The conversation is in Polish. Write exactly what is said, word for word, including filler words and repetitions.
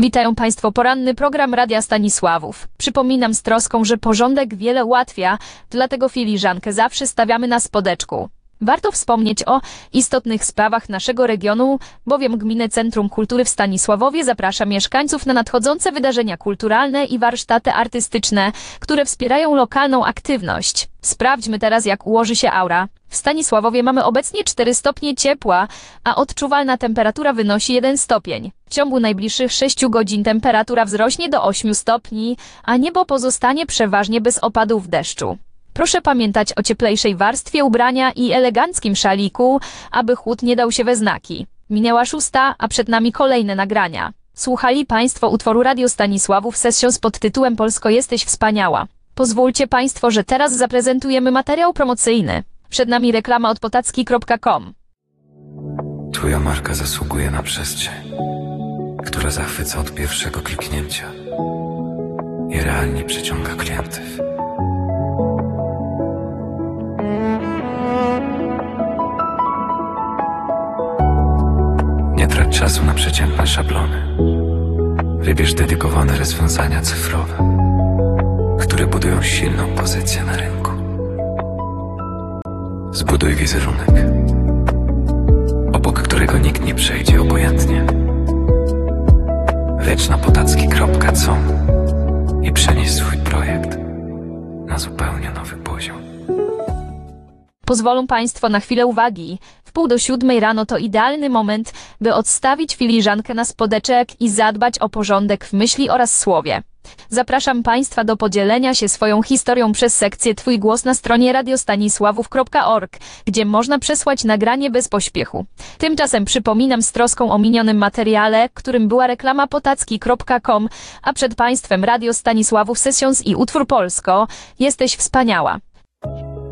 Witają Państwo, poranny program Radia Stanisławów. Przypominam z troską, że porządek wiele ułatwia, dlatego filiżankę zawsze stawiamy na spodeczku. Warto wspomnieć o istotnych sprawach naszego regionu, bowiem Gminne Centrum Kultury w Stanisławowie zaprasza mieszkańców na nadchodzące wydarzenia kulturalne i warsztaty artystyczne, które wspierają lokalną aktywność. Sprawdźmy teraz, jak ułoży się aura. W Stanisławowie mamy obecnie cztery stopnie ciepła, a odczuwalna temperatura wynosi jeden stopień. W ciągu najbliższych sześciu godzin temperatura wzrośnie do ośmiu stopni, a niebo pozostanie przeważnie bez opadów deszczu. Proszę pamiętać o cieplejszej warstwie ubrania i eleganckim szaliku, aby chłód nie dał się we znaki. Minęła szósta, a przed nami kolejne nagrania. Słuchali Państwo utworu Radio Stanisławów Sessions pod tytułem Polsko jesteś wspaniała. Pozwólcie Państwo, że teraz zaprezentujemy materiał promocyjny. Przed nami reklama od potacki kropka com. Twoja marka zasługuje na przestrzeń, która zachwyca od pierwszego kliknięcia i realnie przyciąga klientów. Nie trać czasu na przeciętne szablony. Wybierz dedykowane rozwiązania cyfrowe, które budują silną pozycję na rynku. Zbuduj wizerunek, obok którego nikt nie przejdzie obojętnie. Lecz na potacki kropka com i przenieś swój projekt na zupełnie nowy poziom. Pozwolą Państwo na chwilę uwagi. W pół do siódmej rano to idealny moment, by odstawić filiżankę na spodeczek i zadbać o porządek w myśli oraz słowie. Zapraszam Państwa do podzielenia się swoją historią przez sekcję Twój głos na stronie radiostanisławów kropka org, gdzie można przesłać nagranie bez pośpiechu. Tymczasem przypominam z troską o minionym materiale, którym była reklama potacki kropka com, a przed Państwem Radio Stanisławów Sessions i utwór Polsko jesteś wspaniała.